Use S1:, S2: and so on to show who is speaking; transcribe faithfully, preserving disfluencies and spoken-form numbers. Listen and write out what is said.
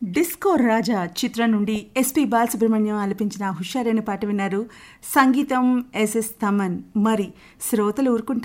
S1: Disco రాజా చిత్రం నుండి SP Balasubrahmanyam ఆలపించిన హుషారైన పాట విన్నారు. సంగీతం ఎస్ఎస్ తమన్. మరి శ్రోతలు ఊరుకుంటారు?